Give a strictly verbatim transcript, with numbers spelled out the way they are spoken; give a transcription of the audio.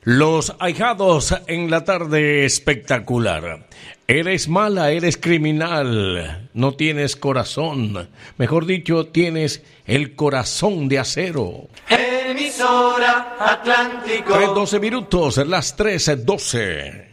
Los ahijados en la tarde espectacular. Eres mala, eres criminal, no tienes corazón. Mejor dicho, tienes el corazón de acero. Emisora Atlántico. tres doce minutos, las tres doce.